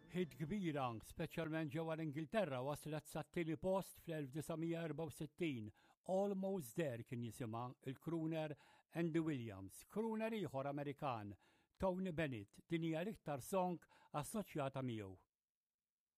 Hit kbira, speċjalment ġewwa l-Ingilterra waslet sat-tieni post fl-1964. Almost There kien jisimha il-crooner Andy Williams. Crooner ieħor Amerikan, Tony Bennett, din hija l-iktar song assoċjata miegħu.